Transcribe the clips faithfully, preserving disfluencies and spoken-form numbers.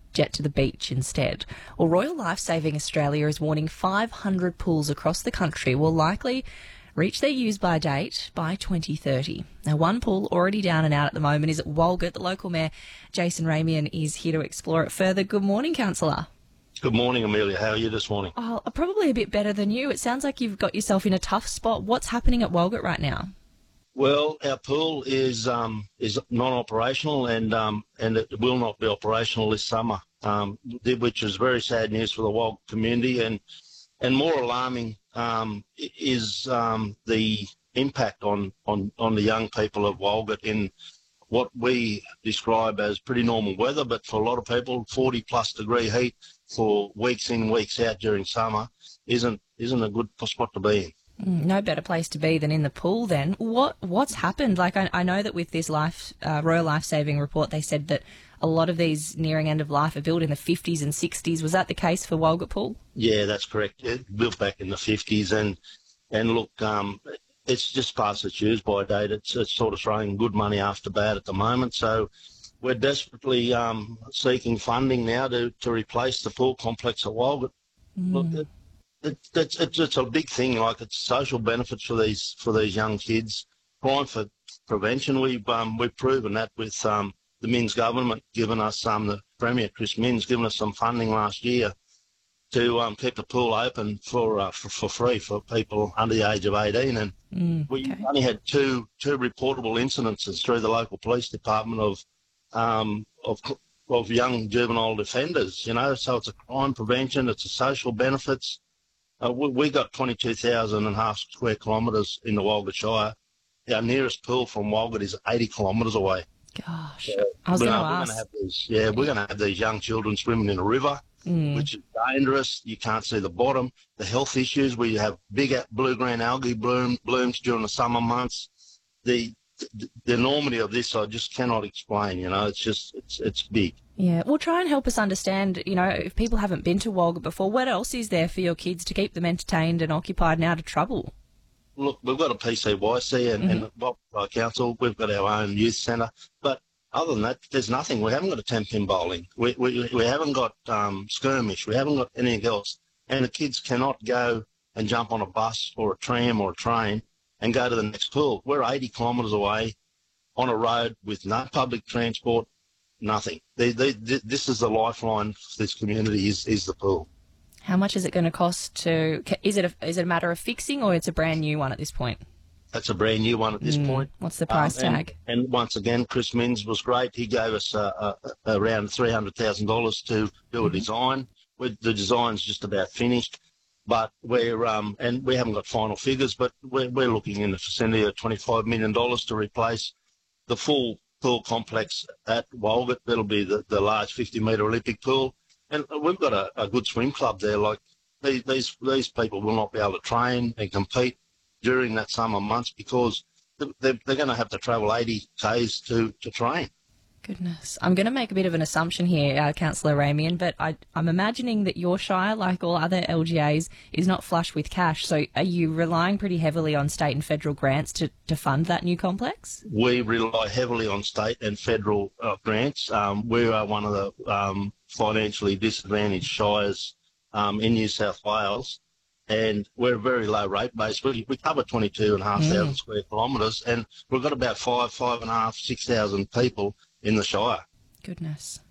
jet to the beach instead. Well, Royal Lifesaving Australia is warning five hundred pools across the country will likely reach their use-by date by twenty thirty. Now, one pool already down and out at the moment is at Walgett. The local mayor, Jason Ramian, is here to explore it further. Good morning, Councillor. Good morning, Amelia. How are you this morning? Oh, probably a bit better than you. It sounds like you've got yourself in a tough spot. What's happening at Walgett right now? Well, our pool is um, is non-operational and um, and it will not be operational this summer, um, which is very sad news for the Walgett community. And and more alarming um, is um, the impact on, on, on the young people of Walgett in what we describe as pretty normal weather, but for a lot of people, forty plus degree heat for weeks in, weeks out during summer isn't isn't a good spot to be in. No better place to be than in the pool then. What What's happened? Like, I, I know that with this life uh, Royal Lifesaving report, they said that a lot of these nearing end of life are built in the fifties and sixties. Was that the case for Walgett Pool? Yeah, that's correct. It built back in the fifties. And, and look, um, it's just past its use-by date. It's, it's sort of throwing good money after bad at the moment. So we're desperately um, seeking funding now to, to replace the pool complex at Walgett. Mm. Look, it, it, it's, it's, it's a big thing. Like, it's social benefits for these for these young kids. Crime for prevention. We've um, we've proven that with um, the Minns government giving us um, the Premier Chris Minns giving us some funding last year to um, keep the pool open for, uh, for for free for people under the age of eighteen. And mm, we okay. only had two two reportable incidences through the local police department of um, of of young juvenile offenders. You know, so it's a crime prevention. It's a social benefits. Uh, we, we got twenty-two thousand and a half square kilometres in the Walgett Shire. Our nearest pool from Walgett is eighty kilometres away. Gosh, so I was going to ask. Gonna have these, yeah, we're going to have these young children swimming in a river, mm. which is dangerous. You can't see the bottom. The health issues where you have big blue-green algae bloom, blooms during the summer months. The, the the enormity of this I just cannot explain. You know, it's just it's it's big. Yeah, well, try and help us understand, you know, if people haven't been to Walgett before, what else is there for your kids to keep them entertained and occupied and out of trouble? Look, we've got a P C Y C and, mm-hmm. and Bondi Council, we've got our own youth centre, but other than that, there's nothing. We haven't got a ten-pin bowling. We, we, we haven't got um, skirmish. We haven't got anything else. And the kids cannot go and jump on a bus or a tram or a train and go to the next pool. We're eighty kilometres away on a road with no public transport, nothing. They, they, this is the lifeline for this community is, is the pool. How much is it going to cost to, is it a, is it a matter of fixing or it's a brand new one at this point? That's a brand new one at this mm, point. What's the price um, and, tag? And once again, Chris Minns was great. He gave us uh, uh, around three hundred thousand dollars to do a mm-hmm. design. We're, the design's just about finished, but we're, um, and we haven't got final figures, but we're, we're looking in the vicinity of twenty-five million dollars to replace the full pool complex at Walgett. That'll be the, the large fifty metre Olympic pool. And we've got a, a good swim club there. Like these, these these people will not be able to train and compete during that summer months because they're, they're going to have to travel eighty k's to, to train. Goodness. I'm going to make a bit of an assumption here, uh, Councillor Ramian, but I, I'm imagining that your shire, like all other L G As, is not flush with cash. So are you relying pretty heavily on state and federal grants to, to fund that new complex? We rely heavily on state and federal uh, grants. Um, we are one of the um, financially disadvantaged shires um, in New South Wales, and we're a very low rate base. We, we cover twenty-two and a half thousand square kilometres, and we've got about five, five and a half, six thousand people in the shire. Goodness.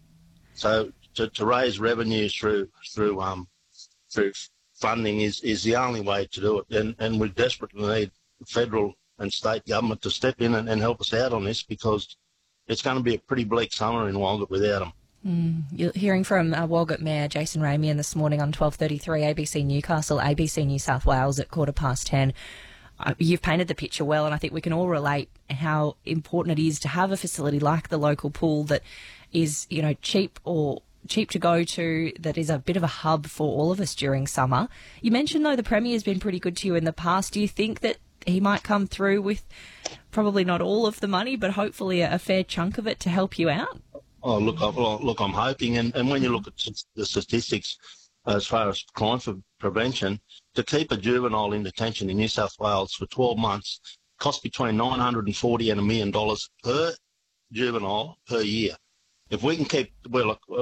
So to, to raise revenues through through um through funding is, is the only way to do it, and and we desperately need federal and state government to step in and, and help us out on this because it's going to be a pretty bleak summer in Walgett without them. Mm. You're hearing from uh, Walgett Mayor Jason Ramian this morning on twelve thirty-three A B C Newcastle, A B C New South Wales at quarter past ten. Uh, you've painted the picture well, and I think we can all relate how important it is to have a facility like the local pool that is, you know, cheap or cheap to go to, that is a bit of a hub for all of us during summer. You mentioned, though, the Premier has been pretty good to you in the past. Do you think that he might come through with probably not all of the money, but hopefully a, a fair chunk of it to help you out? Oh, look, I, look, I'm hoping, and, and when you look at the statistics as far as crime for prevention, to keep a juvenile in detention in New South Wales for twelve months costs between nine hundred forty and a million dollars per juvenile per year. If we can keep, well, look,